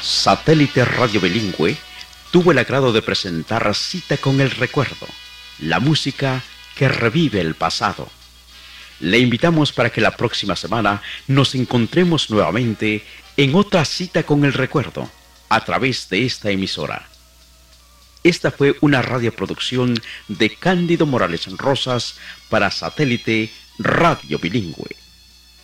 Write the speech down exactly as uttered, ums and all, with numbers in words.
Satélite Radio Bilingüe tuvo el agrado de presentar Cita con el Recuerdo, la música que revive el pasado. Le invitamos para que la próxima semana nos encontremos nuevamente en otra Cita con el Recuerdo a través de esta emisora. Esta fue una radioproducción de Cándido Morales Rosas para Satélite Radio Bilingüe.